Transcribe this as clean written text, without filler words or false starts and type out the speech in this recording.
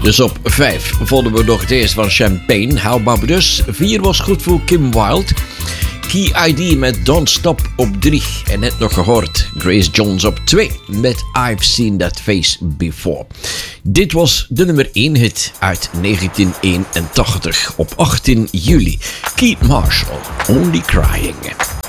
Dus op 5 vonden we nog het eerst van Champagne, How About Us. 4 was goed voor Kim Wilde. Key ID met Don't Stop op 3. En net nog gehoord, Grace Jones op 2 met I've Seen That Face Before. Dit was de nummer 1 hit uit 1981 op 18 juli. Keith Marshall, Only Crying.